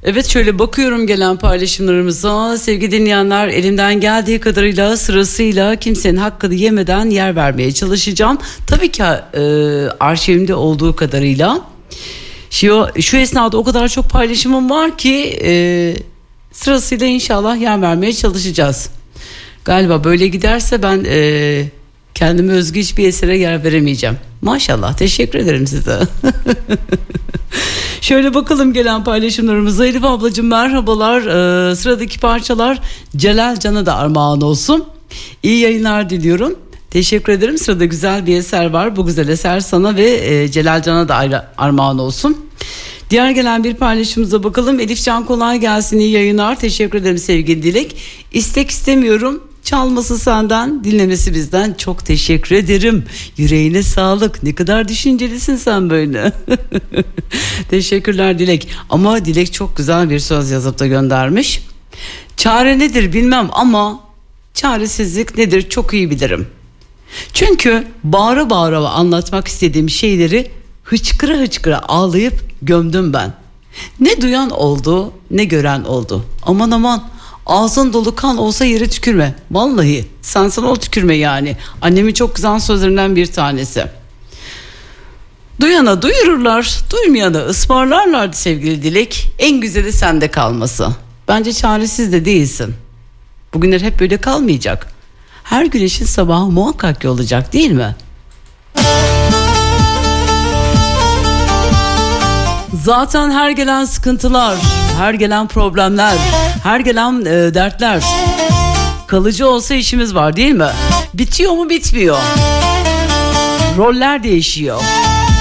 Evet, şöyle bakıyorum gelen paylaşımlarımıza. Sevgili dinleyenler, elimden geldiği kadarıyla sırasıyla kimsenin hakkını yemeden yer vermeye çalışacağım. Tabii ki arşivimde olduğu kadarıyla. Şu esnada o kadar çok paylaşımım var ki sırasıyla inşallah yer vermeye çalışacağız. Galiba böyle giderse ben kendime özgü hiçbir esere yer veremeyeceğim. Maşallah, teşekkür ederim size. Şöyle bakalım gelen paylaşımlarımıza. Elif ablacığım merhabalar. Sıradaki parçalar Celal Can'a da armağan olsun. İyi yayınlar diliyorum. Teşekkür ederim. Sırada güzel bir eser var. Bu güzel eser sana ve Celal Can'a da armağan olsun. Diğer gelen bir paylaşımımıza bakalım. Elif Can kolay gelsin, iyi yayınlar. Teşekkür ederim sevgili Dilek. İstek istemiyorum. Çalması senden, dinlemesi bizden. Çok teşekkür ederim. Yüreğine sağlık. Ne kadar düşüncelisin sen böyle. Teşekkürler Dilek. Ama Dilek çok güzel bir söz yazıp da göndermiş. Çare nedir bilmem ama çaresizlik nedir çok iyi bilirim. Çünkü bağıra bağıra anlatmak istediğim şeyleri hıçkıra hıçkıra ağlayıp gömdüm ben. Ne duyan oldu, ne gören oldu. Aman aman, ağzın dolu kan olsa yere tükürme. Vallahi sen sana ol tükürme yani. Annemin çok güzel sözlerinden bir tanesi. Duyana duyururlar, duymayana ısmarlarlardı sevgili Dilek. En güzeli sende kalması. Bence çaresiz de değilsin. Bugünler hep böyle kalmayacak. Her güneşin sabahı muhakkak ki olacak, değil mi? Zaten her gelen sıkıntılar, her gelen problemler, her gelen dertler kalıcı olsa işimiz var, değil mi? Bitiyor mu? Bitmiyor. Roller değişiyor.